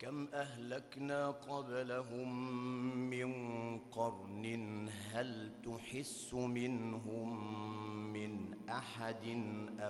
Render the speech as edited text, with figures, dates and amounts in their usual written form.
كم أهلكنا قبلهم من قرن هل تحس منهم من أحد